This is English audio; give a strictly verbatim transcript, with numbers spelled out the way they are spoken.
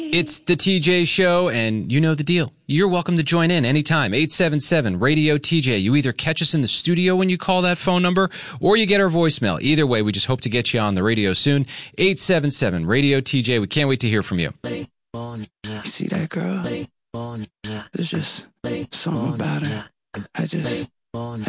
It's the T J Show, and you know the deal. You're welcome to join in anytime. eight seven seven, radio T J. You either catch us in the studio when you call that phone number, or you get our voicemail. Either way, we just hope to get you on the radio soon. eight seven seven, radio T J. We can't wait to hear from you. You see that girl? There's just something about her. I just, I